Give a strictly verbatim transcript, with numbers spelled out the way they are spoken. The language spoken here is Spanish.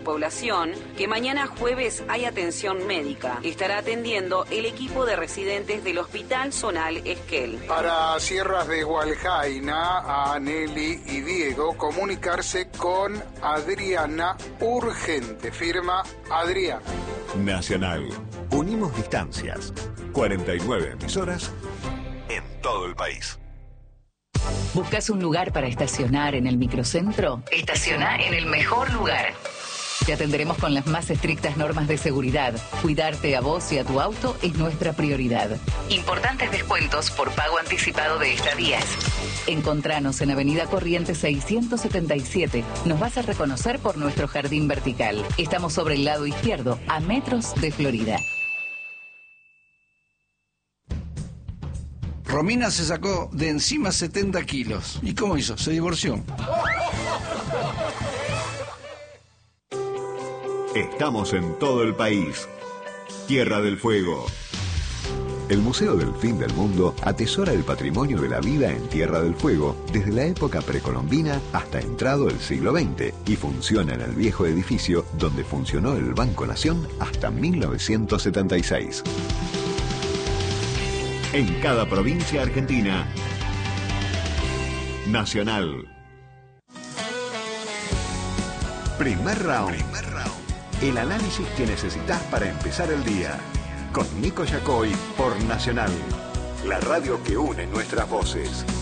Población, que mañana jueves hay atención médica. Estará atendiendo el equipo de residentes del Hospital Zonal Esquel. Para Sierras de Hualjaina, a Nelly y Diego, comunicarse con Adriana urgente. Firma Adriana. Nacional. Unimos distancias. cuarenta y nueve emisoras en todo el país. ¿Buscas un lugar para estacionar en el microcentro? Estaciona en el mejor lugar. Te atenderemos con las más estrictas normas de seguridad. Cuidarte a vos y a tu auto es nuestra prioridad. Importantes descuentos por pago anticipado de estadías. Encontranos en Avenida Corrientes seiscientos setenta y siete. Nos vas a reconocer por nuestro jardín vertical. Estamos sobre el lado izquierdo, a metros de Florida. Romina se sacó de encima setenta kilos. ¿Y cómo hizo? Se divorció. Estamos en todo el país. Tierra del Fuego. El Museo del Fin del Mundo atesora el patrimonio de la vida en Tierra del Fuego desde la época precolombina hasta entrado el siglo veinte y funciona en el viejo edificio donde funcionó el Banco Nación hasta mil novecientos setenta y seis. En cada provincia argentina. Nacional. Primer round. Primer round. El análisis que necesitas para empezar el día. Con Nico Yacoy por Nacional. La radio que une nuestras voces.